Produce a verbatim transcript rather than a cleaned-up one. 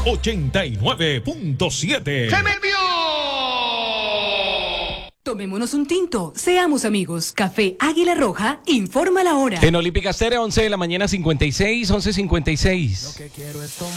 ochenta y nueve punto siete. ¡Se me envió! Tomémonos un tinto, seamos amigos. Café Águila Roja, informa la hora. En Olímpica Estéreo, once de la mañana, cincuenta y seis, once cincuenta y seis.